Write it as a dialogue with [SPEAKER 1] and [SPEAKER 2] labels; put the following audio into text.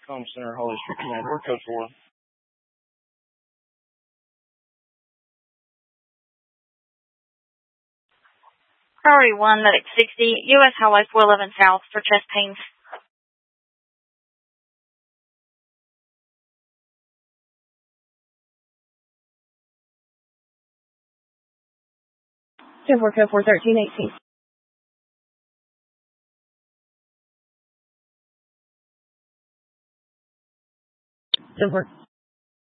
[SPEAKER 1] Comm Center, Holly Street Command. We're code 4.
[SPEAKER 2] Priority 1, Medic 60, U.S. Highway 411 South for chest pains.
[SPEAKER 3] 10-4 code 41318. 10-4.